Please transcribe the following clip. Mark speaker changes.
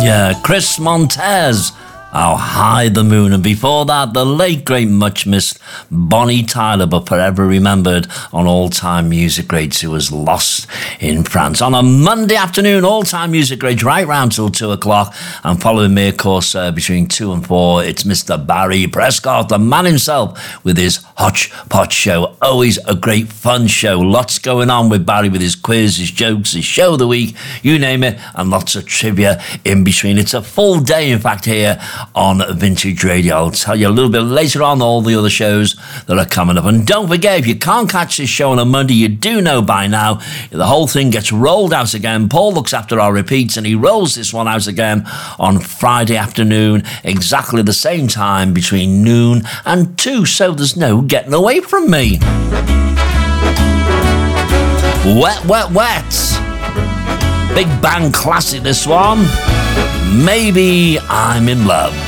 Speaker 1: Yeah, Chris Montez, How High the Moon. And before that, the late, great, much missed Bonnie Tyler, but forever remembered on All Time Music Grades, who was lost in France. On a Monday afternoon, All Time Music Grades, right round till 2 o'clock. And following me, of course, between 2 and 4, it's Mr. Barry Prescott, the man himself, with his Hodgepodge show. Always a great fun show. Lots going on with Barry, with his quiz, his jokes, his show of the week, you name it, and lots of trivia in between. It's a full day, in fact, here on Vintage Radio. I'll tell you a little bit later on all the other shows that are coming up. And don't forget, if you can't catch this show on a Monday, you do know by now, the whole thing gets rolled out again. Paul looks after our repeats, and he rolls this one out again on Friday afternoon, exactly the same time, between noon and 2, so there's no getting away from me. Wet, Wet, Wet. Big band classic, this one. Maybe I'm in Love.